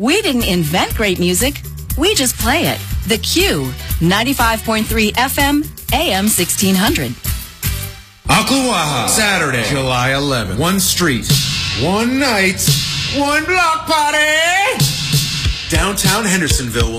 We didn't invent great music. We just play it. The Q, 95.3 FM, AM 1600. Akuwaha, Saturday, July 11th. One street, one night, one block party. Downtown Hendersonville will